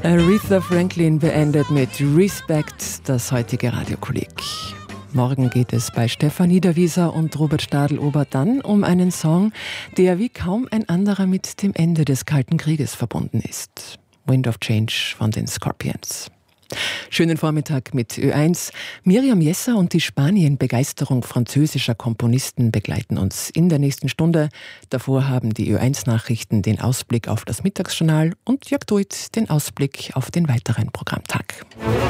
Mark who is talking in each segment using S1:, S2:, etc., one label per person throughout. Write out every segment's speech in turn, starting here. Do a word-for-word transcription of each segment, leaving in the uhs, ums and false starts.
S1: Aretha Franklin beendet mit Respect das heutige Radiokolleg. Morgen geht es bei Stefan Niederwieser und Robert Stadl-Ober dann um einen Song, der wie kaum ein anderer mit dem Ende des Kalten Krieges verbunden ist. Wind of Change von den Scorpions. Schönen Vormittag mit Ö eins. Miriam Jesser und die Spanien-Begeisterung französischer Komponisten begleiten uns in der nächsten Stunde. Davor haben die Ö eins Nachrichten den Ausblick auf das Mittagsjournal und Jörg Duit den Ausblick auf den weiteren Programmtag.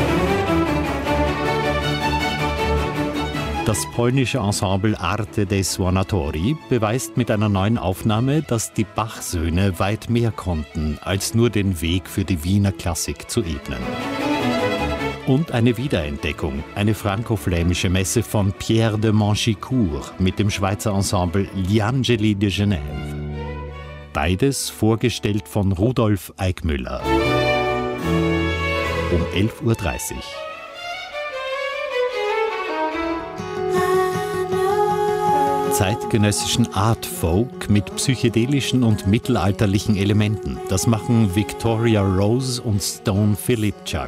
S2: Das polnische Ensemble Arte dei Suonatori beweist mit einer neuen Aufnahme, dass die Bach-Söhne weit mehr konnten, als nur den Weg für die Wiener Klassik zu ebnen. Und eine Wiederentdeckung, eine franco-flämische Messe von Pierre de Manchicourt mit dem Schweizer Ensemble Gli Angeli de Genève. Beides vorgestellt von Rudolf Eickmüller. Um elf Uhr dreißig. Zeitgenössischen Art Folk mit psychedelischen und mittelalterlichen Elementen. Das machen Victoria Rose und Stone Philipchuk.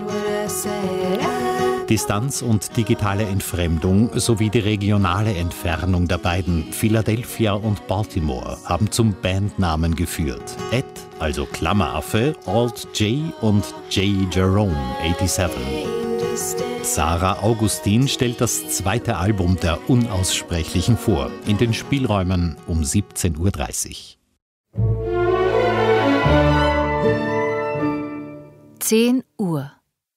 S2: Distanz und digitale Entfremdung sowie die regionale Entfernung der beiden, Philadelphia und Baltimore, haben zum Bandnamen geführt. Ed, also Klammeraffe, Alt J und J. Jerome siebenundachtzig. Sarah Augustin stellt das zweite Album der Unaussprechlichen vor, in den Spielräumen um siebzehn Uhr dreißig.
S3: zehn Uhr.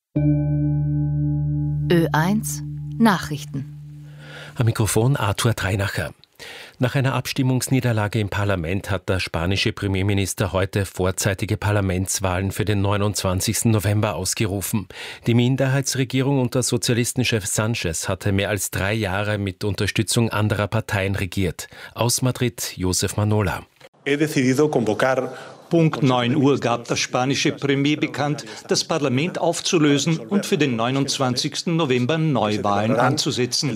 S3: Ö eins Nachrichten.
S4: Am Mikrofon Arthur Treinacher. Nach einer Abstimmungsniederlage im Parlament hat der spanische Premierminister heute vorzeitige Parlamentswahlen für den neunundzwanzigsten November ausgerufen. Die Minderheitsregierung unter Sozialistenchef Sánchez hatte mehr als drei Jahre mit Unterstützung anderer Parteien regiert. Aus Madrid Josef Manola.
S5: He decidido convocar
S6: Punkt neun Uhr gab der spanische Premier bekannt, das Parlament aufzulösen und für den neunundzwanzigsten November Neuwahlen anzusetzen.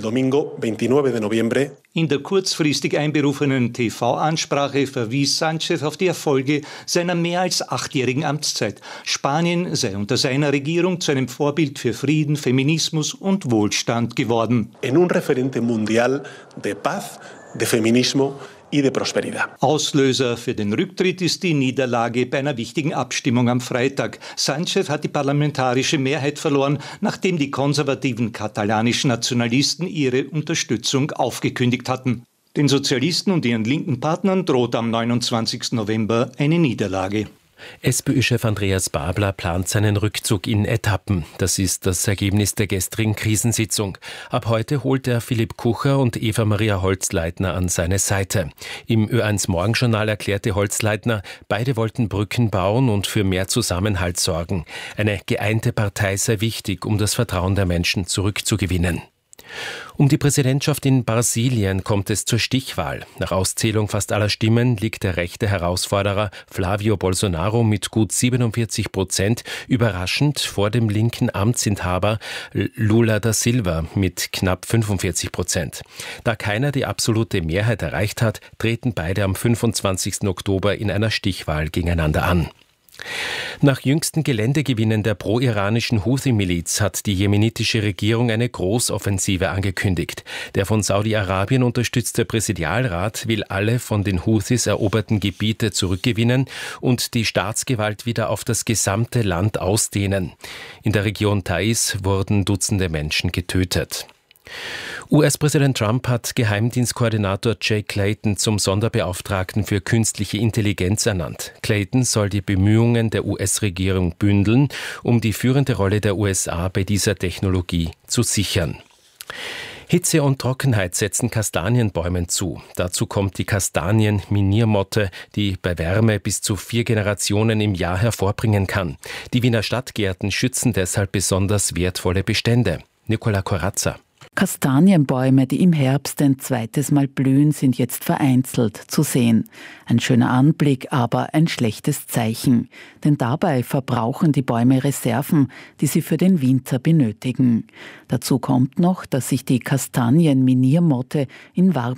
S6: In der kurzfristig einberufenen T V-Ansprache verwies Sánchez auf die Erfolge seiner mehr als achtjährigen Amtszeit. Spanien sei unter seiner Regierung zu einem Vorbild für Frieden, Feminismus und Wohlstand geworden.
S5: En un referente mundial de paz, de feminismo y de prosperidad.
S6: Auslöser für den Rücktritt ist die Niederlage bei einer wichtigen Abstimmung am Freitag. Sánchez hat die parlamentarische Mehrheit verloren, nachdem die konservativen katalanischen Nationalisten ihre Unterstützung aufgekündigt hatten. Den Sozialisten und ihren linken Partnern droht am neunundzwanzigsten November eine Niederlage.
S4: SPÖ-Chef Andreas Babler plant seinen Rückzug in Etappen. Das ist das Ergebnis der gestrigen Krisensitzung. Ab heute holt er Philipp Kucher und Eva-Maria Holzleitner an seine Seite. Im Ö eins Morgenjournal erklärte Holzleitner, beide wollten Brücken bauen und für mehr Zusammenhalt sorgen. Eine geeinte Partei sei wichtig, um das Vertrauen der Menschen zurückzugewinnen. Um die Präsidentschaft in Brasilien kommt es zur Stichwahl. Nach Auszählung fast aller Stimmen liegt der rechte Herausforderer Flávio Bolsonaro mit gut siebenundvierzig Prozent überraschend vor dem linken Amtsinhaber Lula da Silva mit knapp fünfundvierzig Prozent. Da keiner die absolute Mehrheit erreicht hat, treten beide am fünfundzwanzigsten Oktober in einer Stichwahl gegeneinander an. Nach jüngsten Geländegewinnen der pro-iranischen Houthi-Miliz hat die jemenitische Regierung eine Großoffensive angekündigt. Der von Saudi-Arabien unterstützte Präsidialrat will alle von den Houthis eroberten Gebiete zurückgewinnen und die Staatsgewalt wieder auf das gesamte Land ausdehnen. In der Region Taiz wurden Dutzende Menschen getötet. U S-Präsident Trump hat Geheimdienstkoordinator Jay Clayton zum Sonderbeauftragten für künstliche Intelligenz ernannt. Clayton soll die Bemühungen der U S-Regierung bündeln, um die führende Rolle der U S A bei dieser Technologie zu sichern. Hitze und Trockenheit setzen Kastanienbäumen zu. Dazu kommt die Kastanien-Miniermotte, die bei Wärme bis zu vier Generationen im Jahr hervorbringen kann. Die Wiener Stadtgärten schützen deshalb besonders wertvolle Bestände. Nicola Corazza.
S7: Kastanienbäume, die im Herbst ein zweites Mal blühen, sind jetzt vereinzelt zu sehen. Ein schöner Anblick, aber ein schlechtes Zeichen. Denn dabei verbrauchen die Bäume Reserven, die sie für den Winter benötigen. Dazu kommt noch, dass sich die Kastanien-Miniermotte in warmen